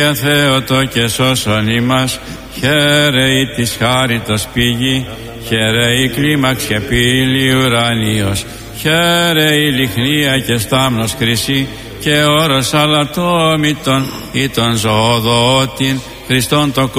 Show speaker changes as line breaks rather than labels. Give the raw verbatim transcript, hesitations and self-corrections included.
Θεότο και σώσον ημάς, χαίρεη της χάριτος πηγή, χαίρεη κλίμαξ και πύλη ουρανίος, χαίρεη λιχνία και στάμνος χρυσή, και όρος αλατόμητον ή τον ζωοδότην Χριστόν το